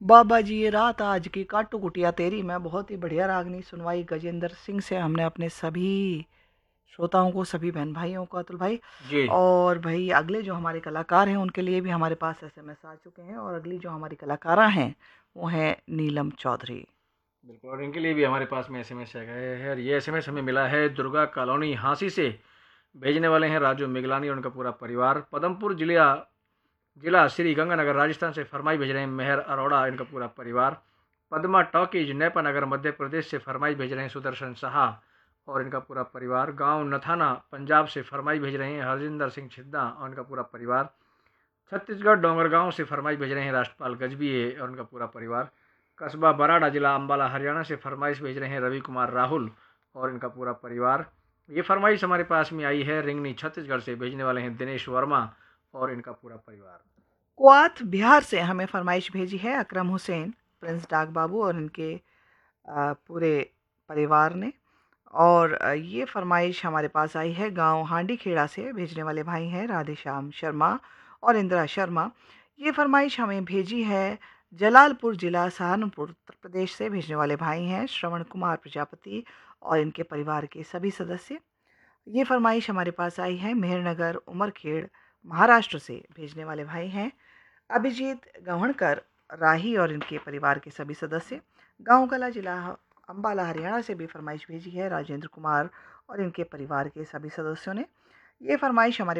बाबा जी ये रात आज की काटू कुटिया तेरी में बहुत ही बढ़िया रागनी सुनवाई गजेंद्र सिंह से हमने अपने सभी श्रोताओं को, सभी बहन भाइयों को, अतुल भाई। जी। और भाई अगले जो हमारे कलाकार हैं उनके लिए भी हमारे पास एसएमएस आ चुके हैं, और अगली जो हमारी कलाकारा हैं वो हैं नीलम चौधरी। बिल्कुल, और इनके लिए भी हमारे पास में एसएमएस आ गए हैं, और ये एसएमएस हमें मिला है दुर्गा कॉलोनी हांसी से। भेजने वाले हैं राजू मिगलानी और उनका पूरा परिवार। पदमपुर जिला जिला श्री गंगानगर राजस्थान से फरमाई भेज रहे हैं मेहर अरोड़ा, इनका पूरा परिवार। पद्मा टॉकीज नेपा नगर मध्य प्रदेश से फरमाई भेज रहे हैं सुदर्शन साहा और इनका पूरा परिवार। गांव नथाना पंजाब से फरमाई भेज रहे हैं हरजिंदर सिंह छिद्दा और इनका पूरा परिवार। छत्तीसगढ़ डोंगरगांव से फरमाइश भेज रहे हैं राष्ट्रपाल गजबीए और उनका पूरा परिवार। कस्बा बराड़ा जिला अंबाला हरियाणा से फरमाइश भेज रहे हैं रवि कुमार राहुल और इनका पूरा परिवार। ये फरमाइश हमारे पास में आई है रिंगनी छत्तीसगढ़ से। भेजने वाले हैं दिनेश वर्मा और इनका पूरा परिवार। कुआत बिहार से हमें फरमाइश भेजी है अकरम हुसैन, प्रिंस डाक बाबू और इनके पूरे परिवार ने। और ये फरमाइश हमारे पास आई है गांव हांडी खेड़ा से। भेजने वाले भाई हैं राधेश्याम शर्मा और इंदिरा शर्मा। ये फरमाइश हमें भेजी है जलालपुर ज़िला सहारनपुर उत्तर प्रदेश से। भेजने वाले भाई हैं श्रवण कुमार प्रजापति और इनके परिवार के सभी सदस्य। ये फरमाइश हमारे पास आई है मेहरनगर उमरखेड़ महाराष्ट्र से। भेजने वाले भाई हैं अभिजीत गवणकर राही और इनके परिवार के सभी सदस्य। गांव कला जिला अंबाला हरियाणा से भी फरमाइश भेजी है राजेंद्र कुमार और इनके परिवार के सभी सदस्यों ने। ये फरमाइश हमारे